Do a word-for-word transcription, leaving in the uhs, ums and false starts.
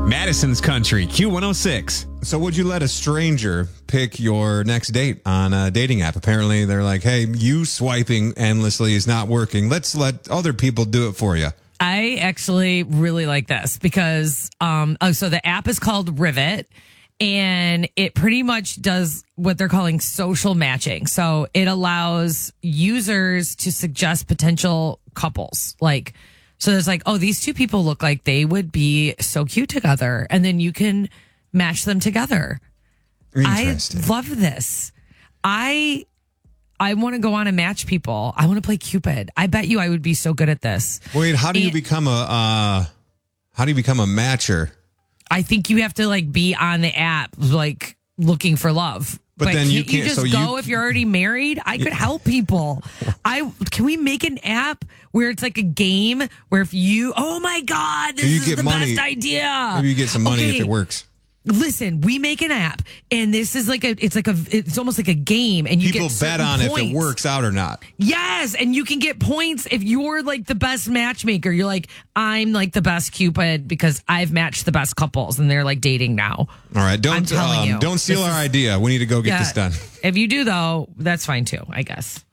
Madison's Country, Q one oh six. So would you let a stranger pick your next date on a dating app? Apparently they're like, hey, you swiping endlessly is not working. Let's let other people do it for you. I actually really like this because, um, oh, so the app is called Rivet and it pretty much does what they're calling social matching. So it allows users to suggest potential couples. Like, so there's like, oh, these two people look like they would be so cute together. And then you can match them together. I love this. I I want to go on and match people. I want to play Cupid. I bet you I would be so good at this. Wait, how do you And become a uh, how do you become a matcher? I think you have to like be on the app, like looking for love. But then you can't you can't- just so go you- if you're already married? I could help people. I can we make an app where it's like a game where if you oh my god, this You is get the money. best idea. Maybe you get some money Okay. if it works. Listen, we make an app, and this is like a, it's like a, it's almost like a game, and you People get bet certain on points. if it works out or not. Yes, and you can get points if you're like the best matchmaker. You're like, I'm like the best Cupid because I've matched the best couples, and they're like dating now. All right, I'm don't telling um, you, don't steal this our is- idea. We need to go get Yeah. this done. If you do though, that's fine too, I guess.